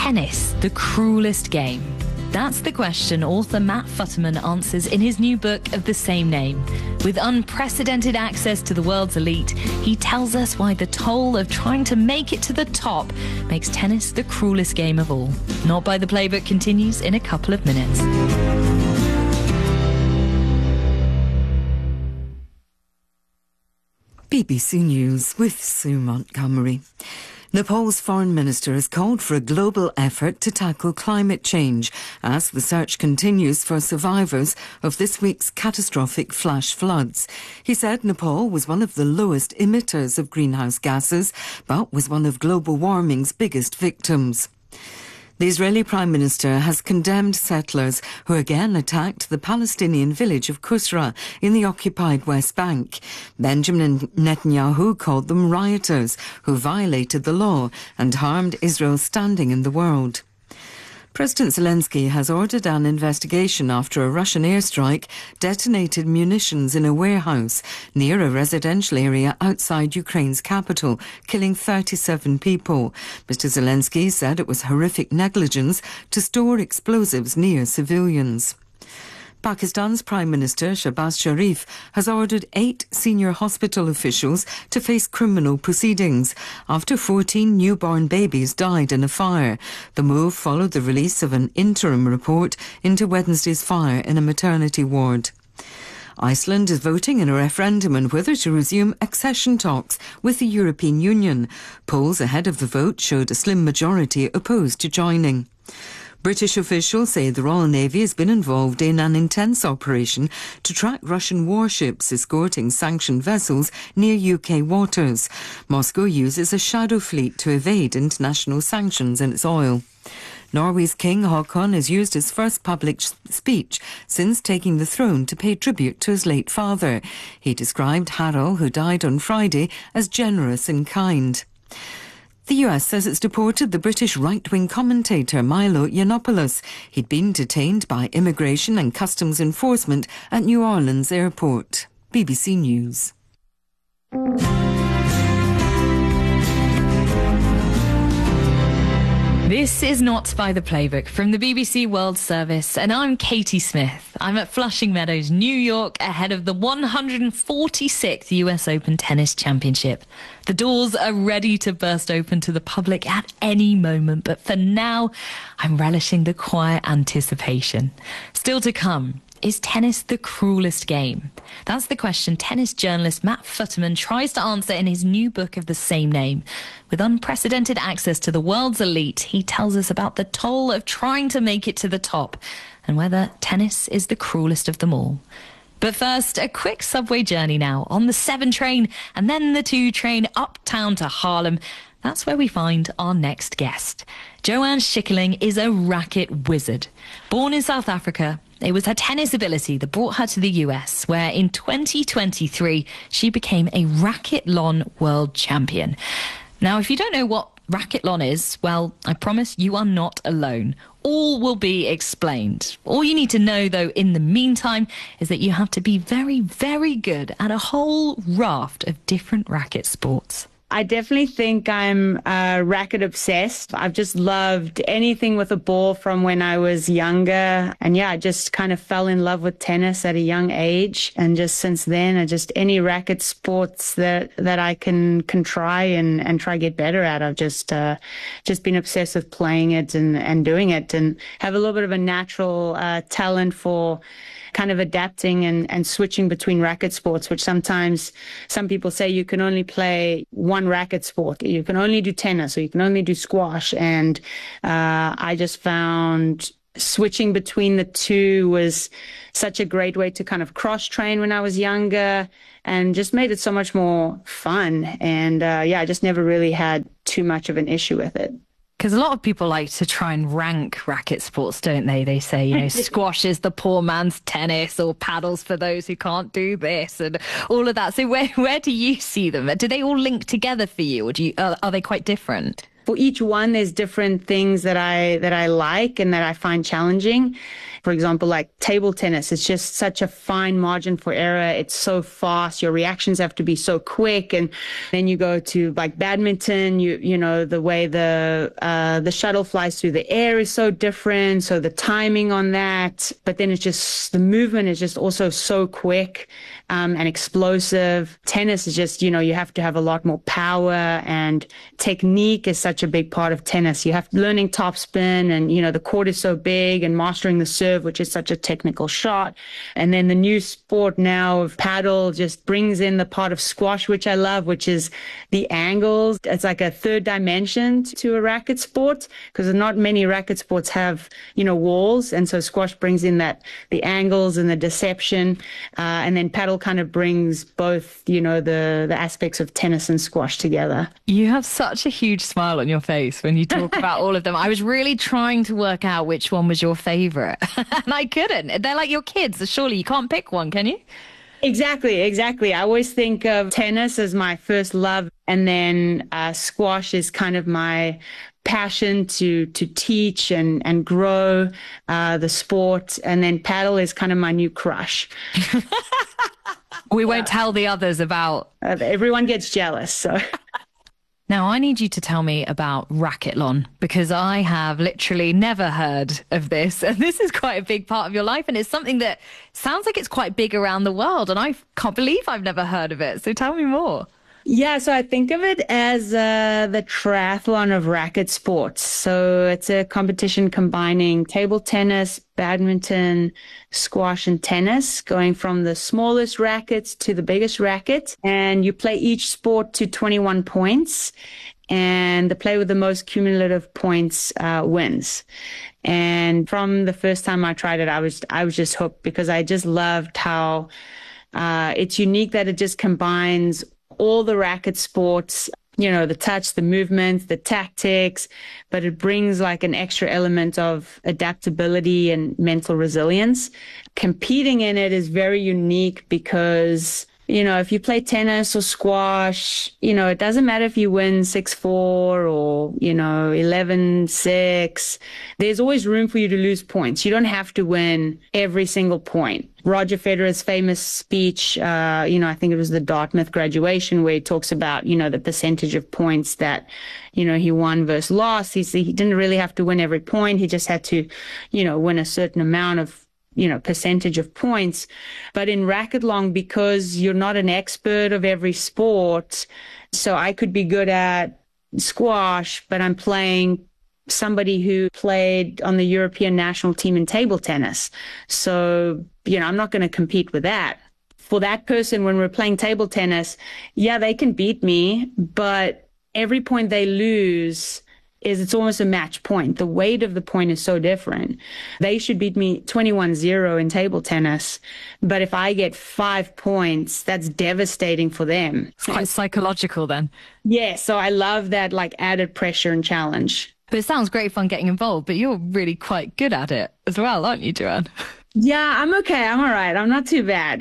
tennis the cruelest game? That's the question author Matt Futterman answers in his new book of the same name. With unprecedented access to the world's elite, he tells us why the toll of trying to make it to the top makes tennis the cruelest game of all. Not by the Playbook continues in a couple of minutes. BBC News with Sue Montgomery. Nepal's foreign minister has called for a global effort to tackle climate change as the search continues for survivors of this week's catastrophic flash floods. He said Nepal was one of the lowest emitters of greenhouse gases, but was one of global warming's biggest victims. The Israeli Prime Minister has condemned settlers who again attacked the Palestinian village of Kusra in the occupied West Bank. Benjamin Netanyahu called them rioters who violated the law and harmed Israel's standing in the world. President Zelensky has ordered an investigation after a Russian airstrike detonated munitions in a warehouse near a residential area outside Ukraine's capital, killing 37 people. Mr. Zelensky said it was horrific negligence to store explosives near civilians. Pakistan's Prime Minister Shehbaz Sharif has ordered 8 senior hospital officials to face criminal proceedings after 14 newborn babies died in a fire. The move followed the release of an interim report into Wednesday's fire in a maternity ward. Iceland is voting in a referendum on whether to resume accession talks with the European Union. Polls ahead of the vote showed a slim majority opposed to joining. British officials say the Royal Navy has been involved in an intense operation to track Russian warships escorting sanctioned vessels near UK waters. Moscow uses a shadow fleet to evade international sanctions in its oil. Norway's King Haakon has used his first public speech since taking the throne to pay tribute to his late father. He described Harald, who died on Friday, as generous and kind. The US says it's deported the British right-wing commentator Milo Yiannopoulos. He'd been detained by immigration and customs enforcement at New Orleans airport. BBC News. This is Not by the Playbook from the BBC World Service, and I'm Katie Smith. I'm at Flushing Meadows, New York, ahead of the 146th US Open Tennis Championship. The doors are ready to burst open to the public at any moment, but for now, I'm relishing the quiet anticipation. Still to come, is tennis the cruelest game? That's the question tennis journalist Matt Futterman tries to answer in his new book of the same name. With unprecedented access to the world's elite, he tells us about the toll of trying to make it to the top and whether tennis is the cruelest of them all. But first, a quick subway journey now on the 7 train and then the 2 train uptown to Harlem. That's where we find our next guest. Joanne Schikkeling is a racket wizard. Born in South Africa, it was her tennis ability that brought her to the US, where in 2023, she became a racquethlon world champion. Now, if you don't know what racquethlon is, well, I promise you are not alone. All will be explained. All you need to know, though, in the meantime, is that you have to be very, very good at a whole raft of different racket sports. I definitely think I'm racket obsessed. I've just loved anything with a ball from when I was younger. And yeah, I just kind of fell in love with tennis at a young age. And just since then, any racket sports that I can try and try get better at. I've just been obsessed with playing it and doing it, and have a little bit of a natural talent for kind of adapting and switching between racket sports, which sometimes some people say you can only play one racket sport. You can only do tennis or you can only do squash. And I just found switching between the two was such a great way to kind of cross-train when I was younger, and just made it so much more fun. And I just never really had too much of an issue with it. Because a lot of people like to try and rank racket sports, don't they? They say, squash is the poor man's tennis, or paddles for those who can't do this, and all of that. So where do you see them? Do they all link together for you, or are they quite different? for each one, there's different things that I like and that I find challenging. For example, like table tennis, it's just such a fine margin for error. It's so fast. Your reactions have to be so quick. And then you go to like badminton, you know, the way the shuttle flies through the air is so different. So the timing on that, but then it's just, the movement is just also so quick. And explosive. Tennis is just, you know, you have to have a lot more power, and technique is such a big part of tennis. You have learning topspin, and, you know, the court is so big, and mastering the serve, which is such a technical shot. And then the new sport now of paddle just brings in the part of squash, which I love, which is the angles. It's like a third dimension to a racket sport, because not many racket sports have, you know, walls. And so squash brings in the angles and the deception. And then paddle kind of brings both, you know, the aspects of tennis and squash together. You have such a huge smile on your face when you talk about all of them. I was really trying to work out which one was your favorite, and I couldn't. They're like your kids. So surely you can't pick one, can you? Exactly. I always think of tennis as my first love, and then squash is kind of my passion to teach and grow the sport, and then paddle is kind of my new crush. We won't tell the others about. Everyone gets jealous, so. Now, I need you to tell me about Racquethlon, because I have literally never heard of this. And this is quite a big part of your life. And it's something that sounds like it's quite big around the world. And I can't believe I've never heard of it. So tell me more. Yeah, so I think of it as the triathlon of racket sports. So it's a competition combining table tennis, badminton, squash, and tennis, going from the smallest rackets to the biggest racket. And you play each sport to 21 points. And the player with the most cumulative points wins. And from the first time I tried it, I was just hooked, because I just loved how it's unique that it just combines all the racket sports, you know, the touch, the movements, the tactics, but it brings like an extra element of adaptability and mental resilience. Competing in it is very unique because, you know, if you play tennis or squash, you know, it doesn't matter if you win 6-4 or, you know, 11-6. There's always room for you to lose points. You don't have to win every single point. Roger Federer's famous speech, you know, I think it was the Dartmouth graduation, where he talks about, you know, the percentage of points that, you know, he won versus lost. He didn't really have to win every point. He just had to, you know, win a certain amount of, you know, percentage of points. But in Racquethlon, because you're not an expert of every sport, so I could be good at squash, but I'm playing somebody who played on the European national team in table tennis. So, you know, I'm not going to compete with that. For that person, when we're playing table tennis, yeah, they can beat me, but every point they lose it's almost a match point. The weight of the point is so different. They should beat me 21-0 in table tennis. But if I get 5 points, that's devastating for them. It's quite psychological then. Yeah. So I love that like added pressure and challenge. But it sounds great fun getting involved, but you're really quite good at it as well, aren't you, Joanne? Yeah, I'm okay. I'm all right. I'm not too bad.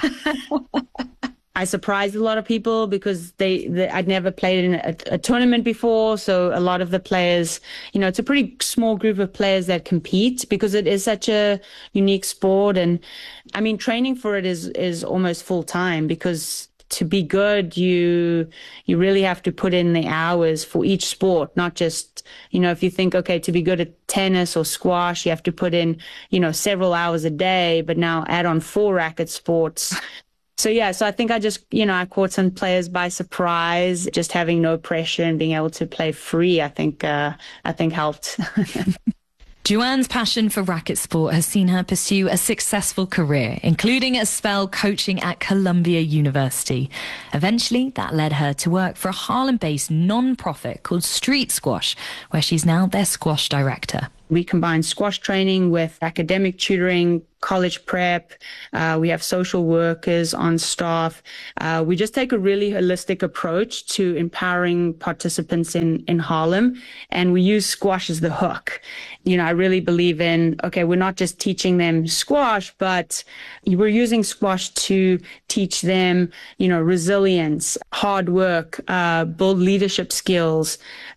I surprised a lot of people because I'd never played in a tournament before. So a lot of the players, you know, it's a pretty small group of players that compete because it is such a unique sport. And I mean, training for it is almost full time because to be good, you really have to put in the hours for each sport, not just, you know, if you think, okay, to be good at tennis or squash, you have to put in, you know, several hours a day, but now add on 4 racket sports. So, yeah, so I think I just, you know, I caught some players by surprise, just having no pressure and being able to play free, I think helped. Joanne's passion for racket sport has seen her pursue a successful career, including a spell coaching at Columbia University. Eventually, that led her to work for a Harlem-based non-profit called Street Squash, where she's now their squash director. We combine squash training with academic tutoring, college prep. We have social workers on staff. We just take a really holistic approach to empowering participants in Harlem, and we use squash as the hook. You know, I really believe in, okay, we're not just teaching them squash, but we're using squash to teach them, you know, resilience, hard work, build leadership skills,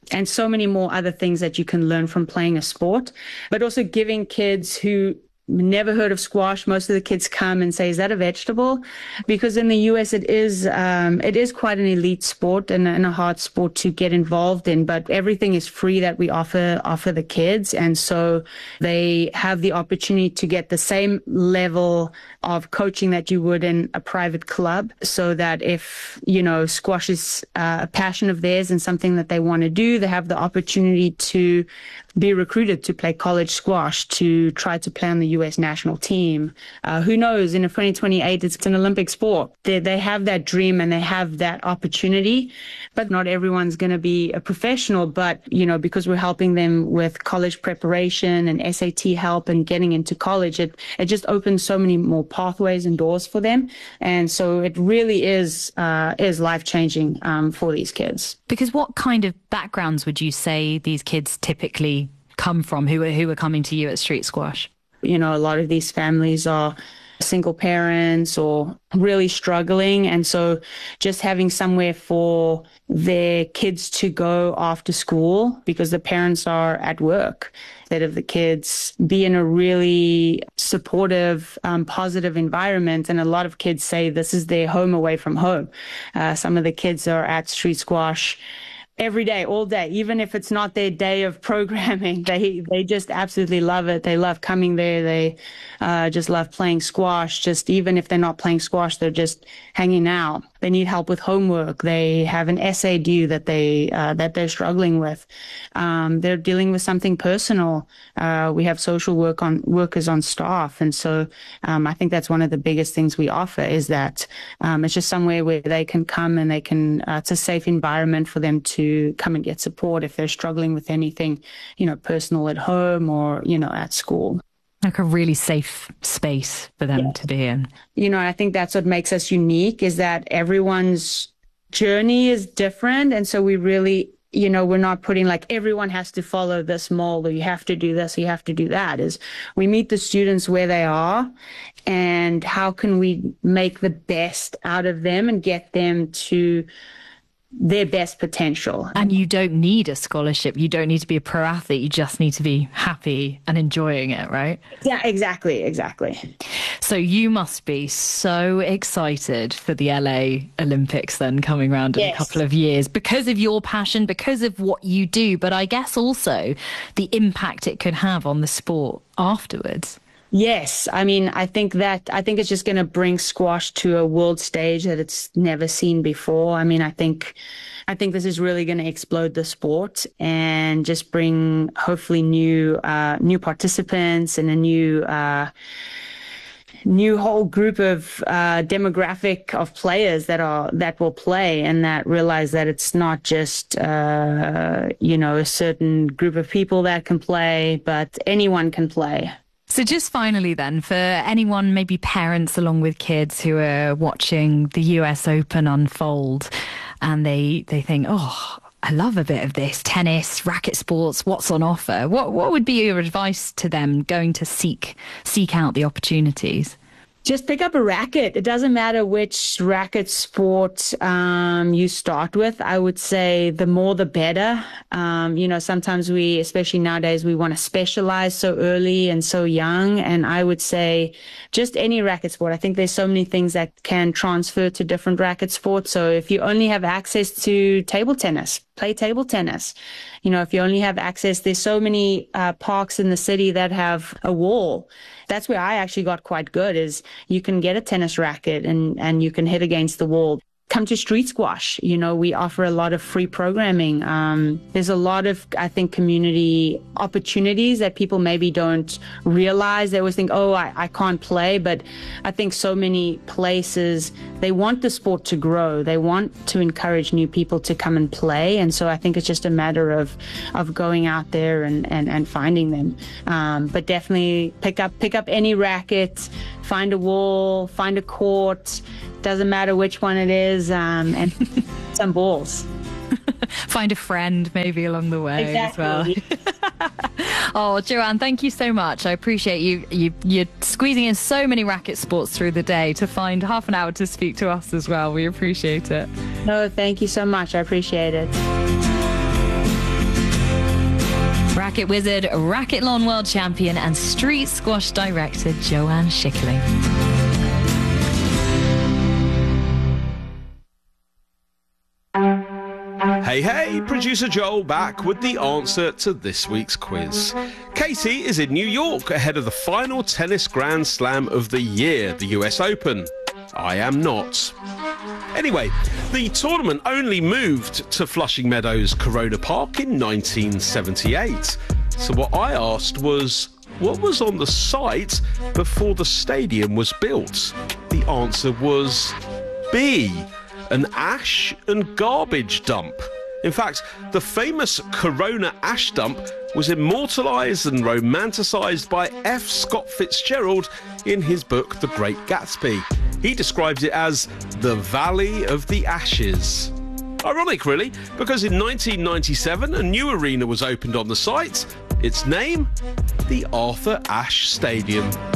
and so many more other things that you can learn from playing a sport, but also giving kids who never heard of squash. Most of the kids come and say, is that a vegetable? Because in the US, it is quite an elite sport and a hard sport to get involved in, but everything is free that we offer the kids. And so they have the opportunity to get the same level of coaching that you would in a private club, so that if, squash is a passion of theirs and something that they want to do, they have the opportunity to be recruited to play college squash, to try to play on the US national team. Who knows, in 2028, it's an Olympic sport. They have that dream and they have that opportunity, but not everyone's going to be a professional. But, because we're helping them with college preparation and SAT help and getting into college, it just opens so many more pathways and doors for them. And so it really is life-changing for these kids. Because what kind of backgrounds would you say these kids typically come from who are coming to you at Street Squash? A lot of these families are single parents or really struggling. And so just having somewhere for their kids to go after school because the parents are at work, instead of the kids be in a really supportive, positive environment. And a lot of kids say this is their home away from home. Some of the kids are at Street Squash every day, all day, even if it's not their day of programming. They just absolutely love it. They love coming there. They just love playing squash. Just even if they're not playing squash, they're just hanging out. They need help with homework. They have an essay due that they're struggling with. They're dealing with something personal. We have social workers on staff, and so I think that's one of the biggest things we offer is that it's just somewhere where they can come and they can. It's a safe environment for them to come and get support if they're struggling with anything, personal at home or at school. Like a really safe space for them to be in. I think that's what makes us unique, is that everyone's journey is different. And so we really, we're not putting like everyone has to follow this mold or you have to do this, or you have to do that. Is we meet the students where they are and how can we make the best out of them and get them to their best potential. And you don't need a scholarship. You don't need to be a pro athlete. You just need to be happy and enjoying it, right? Yeah, exactly. So you must be so excited for the LA Olympics then coming around in a couple of years because of your passion, because of what you do, but I guess also the impact it could have on the sport afterwards. Yes. I mean, I think it's just going to bring squash to a world stage that it's never seen before. I mean, I think this is really going to explode the sport and just bring hopefully new participants and a new whole group of demographic of players that will play and that realize that it's not just a certain group of people that can play, but anyone can play. So just finally then, for anyone, maybe parents along with kids who are watching the US Open unfold and they think, oh, I love a bit of this, tennis, racket sports, what's on offer? What would be your advice to them going to seek out the opportunities? Just pick up a racket. It doesn't matter which racket sport you start with. I would say the more the better. Sometimes especially nowadays, we want to specialize so early and so young. And I would say just any racket sport. I think there's so many things that can transfer to different racket sports. So if you only have access to table tennis, play table tennis. If you only have access, there's so many parks in the city that have a wall. That's where I actually got quite good, is you can get a tennis racket and you can hit against the wall. Come to Street Squash. We offer a lot of free programming. There's a lot of, I think, community opportunities that people maybe don't realize. They always think, oh, I can't play. But I think so many places, they want the sport to grow. They want to encourage new people to come and play. And so I think it's just a matter of going out there and finding them. But definitely pick up any racket, find a wall, find a court. Doesn't matter which one it is, and some balls. Find a friend maybe along the way as well. Oh, Joanne, thank you so much. I appreciate you're squeezing in so many racket sports through the day to find half an hour to speak to us as well. We appreciate it. No, thank you so much. I appreciate it. racket wizard, racquethlon world champion and street squash director Joanne Schickling. Hey, producer Joel back with the answer to this week's quiz. Katie is in New York ahead of the final tennis Grand Slam of the year, the US Open. I am not. Anyway, the tournament only moved to Flushing Meadows Corona Park in 1978. So what I asked was, what was on the site before the stadium was built? The answer was B, an ash and garbage dump. In fact, the famous Corona ash dump was immortalised and romanticised by F. Scott Fitzgerald in his book The Great Gatsby. He describes it as the Valley of the Ashes. Ironic, really, because in 1997 a new arena was opened on the site. Its name? The Arthur Ashe Stadium.